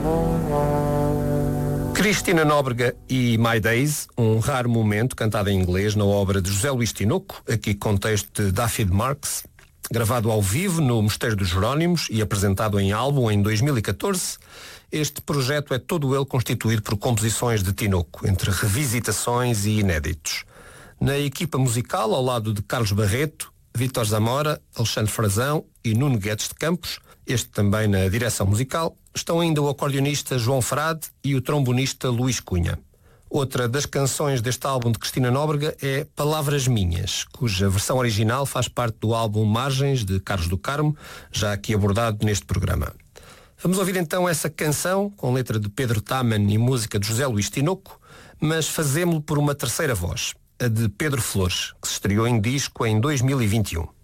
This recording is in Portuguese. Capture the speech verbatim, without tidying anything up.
Cristina Nóbrega e My Days, um raro momento cantado em inglês na obra de José Luís Tinoco, aqui com texto de David Marks, gravado ao vivo no Mosteiro dos Jerónimos e apresentado em álbum em dois mil e catorze. Este projeto é todo ele constituído por composições de Tinoco, entre revisitações e inéditos. Na equipa musical, ao lado de Carlos Barreto, Vítor Zamora, Alexandre Frazão e Nuno Guedes de Campos, este também na direção musical, estão ainda o acordeonista João Frade e o trombonista Luís Cunha. Outra das canções deste álbum de Cristina Nóbrega é Palavras Minhas, cuja versão original faz parte do álbum Margens, de Carlos do Carmo, já aqui abordado neste programa. Vamos ouvir então essa canção, com letra de Pedro Taman e música de José Luís Tinoco, mas fazemo-lo por uma terceira voz, a de Pedro Flores, que se estreou em disco em dois mil e vinte e um.